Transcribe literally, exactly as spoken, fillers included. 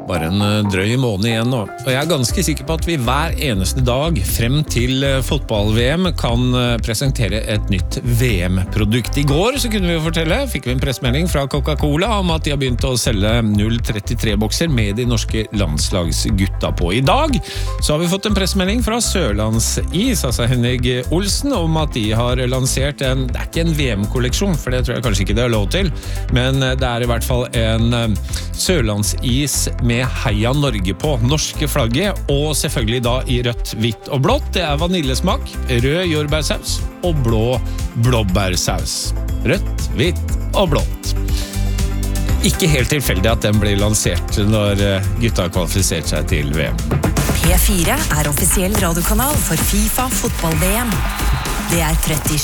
Bare en drøy måned igjen nå, og jeg er ganske sikker på at vi hver eneste dag frem til fotball-V M kan presentere et nytt V M-produkt. I går så kunne vi jo fortelle, fikk vi en pressemelding fra Coca-Cola om at de har begynt å selge null trettitre-bokser med de norske landslagsgutta på. I dag så har vi fått en pressemelding fra Sørlandsis, altså Henning Olsen, om at de har lansert en, det er ikke en V M-kolleksjon, for det tror jeg kanskje ikke det er lov til, men det er i hvert fall en Sørlandsis med Heia Norge på, norske flagget, og selvfølgelig da i rødt, hvitt og blått. Det er vaniljesmak, rød jordbærsaus og blå blåbærsaus. Rødt, hvitt og blått. Ikke helt tilfeldig at den blir lansert når gutta har kvalifisert seg til V M. P fire er offisiell radiokanal for FIFA fotball-V M. Det er tretti